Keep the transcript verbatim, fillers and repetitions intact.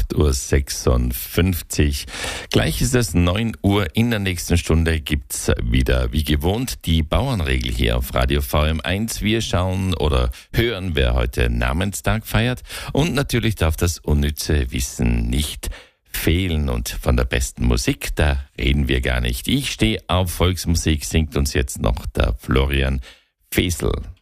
acht Uhr sechsundfünfzig. Gleich ist es neun Uhr. In der nächsten Stunde gibt's wieder, wie gewohnt, die Bauernregel hier auf Radio V M eins. Wir schauen oder hören, wer heute Namenstag feiert. Und natürlich darf das unnütze Wissen nicht fehlen. Und von der besten Musik, da reden wir gar nicht. Ich stehe auf Volksmusik, singt uns jetzt noch der Florian Fesel.